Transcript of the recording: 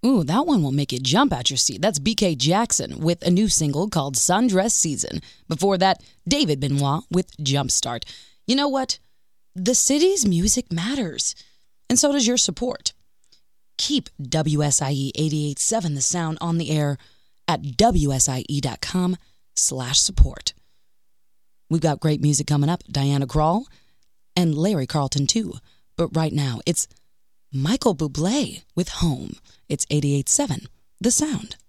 Ooh, that one will make you jump out your seat. That's BK Jackson with a new single called Sundress Season. Before that, David Benoit with Jumpstart. You know what? The city's music matters, and so does your support. Keep WSIE 88.7 The Sound on the air at WSIE.com/support. We've got great music coming up. Diana Krall and Larry Carlton, too. But right now, it's Michael Bublé with Home. It's 88.7 The Sound.